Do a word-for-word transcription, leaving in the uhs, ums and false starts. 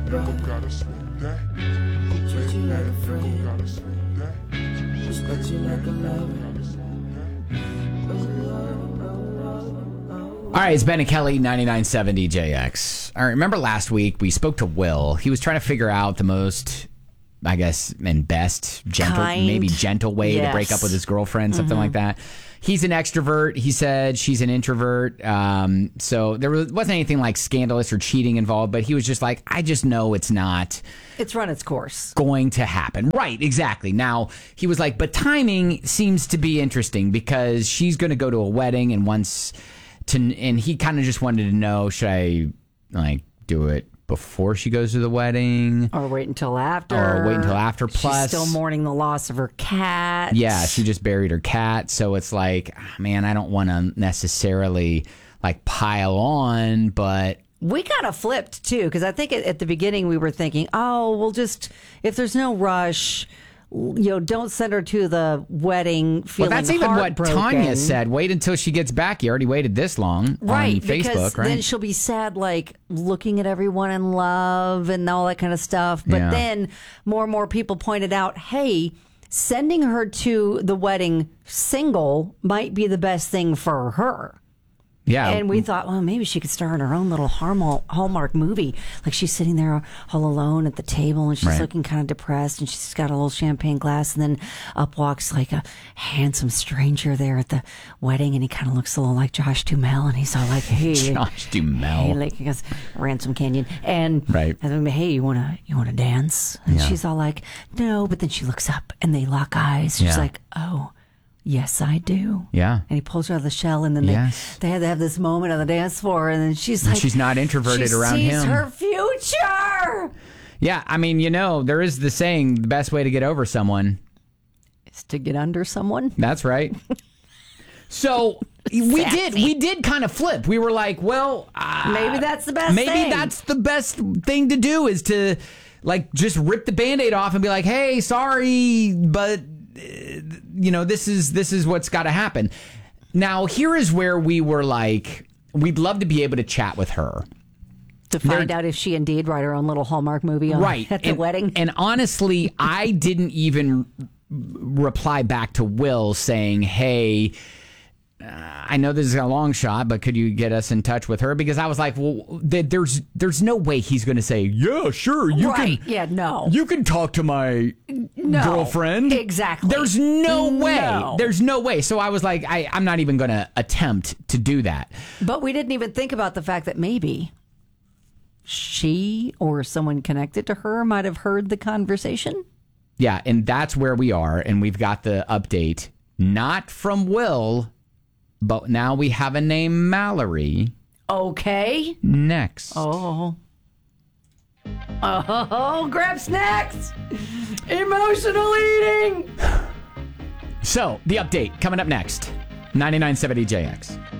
Go gotta sweet that. Treat you like a friend. Go gotta sweet that. Respect you like a lover. All right, it's Ben and Kelly, ninety-nine seventy J X. All right, remember last week we spoke to Will. He was trying to figure out the most, I guess, and best, gentle, Kind. maybe gentle way Yes. to break up with his girlfriend, something like that. He's an extrovert. He said she's an introvert. Um, so there was, wasn't anything like scandalous or cheating involved, but he was just like, I just know it's not It's run its course. going to happen. Right, exactly. Now, he was like, but timing seems to be interesting because she's going to go to a wedding and once to, and he kind of just wanted to know, should I like do it before she goes to the wedding? Or wait until after. Or wait until after. Plus, she's still mourning the loss of her cat. yeah, she just buried her cat. So it's like, ah, man, I don't want to necessarily like pile on, but We kind of flipped too, because I think at, at the beginning we were thinking, oh, we'll just, if there's no rush, you know, don't send her to the wedding well, feeling that's even what heartbroken. Tanya said. Wait until she gets back. You already waited this long Right, on Facebook, because right? then she'll be sad, like looking at everyone in love and all that kind of stuff. But Yeah. then more and more people pointed out, hey, sending her to the wedding single might be the best thing for her. yeah, And we thought, well, maybe she could star in her own little Hallmark, Hallmark movie. Like she's sitting there all alone at the table and she's Right. looking kind of depressed and she's got a little champagne glass and then up walks like a handsome stranger there at the wedding and he kind of looks a little like Josh Duhamel and he's all like, hey. Josh Duhamel. Hey, like he goes, Ransom Canyon. And, Right. and then, hey, you want to you wanna dance? And Yeah. she's all like, no. But then she looks up and they lock eyes. She's Yeah. like, oh. Yes, I do. Yeah. And he pulls her out of the shell, and then Yes. they, they had to have this moment on the dance floor, and then she's And like, she's not introverted she around sees him. her future. Yeah, I mean, you know, there is the saying, the best way to get over someone. Is to get under someone. That's right. So we did, we did kind of flip. We were like, well, uh, Maybe that's the best maybe thing. that's the best thing to do is to like just rip the Band-Aid off and be like, hey, sorry, but uh, you know, this is this is what's got to happen. Now, here is where we were like, we'd love to be able to chat with her. To find There- out if she indeed write her own little Hallmark movie on, Right. at the and, wedding. And honestly, I didn't even reply back to Will saying, hey, uh, I know this is a long shot, but could you get us in touch with her? Because I was like, well, th- there's there's no way he's going to say, yeah, sure, you right. can. Yeah, no. You can talk to my No. girlfriend. Exactly. There's no way. No. There's no way. So I was like, I, I'm not even going to attempt to do that. But we didn't even think about the fact that maybe she or someone connected to her might have heard the conversation. Yeah, and that's where we are. And we've got the update, not from Will, but now we have a name, Mallory, Okay. next. Oh. Oh, grab snacks. Emotional eating. So, the update coming up next. ninety-nine seventy J X.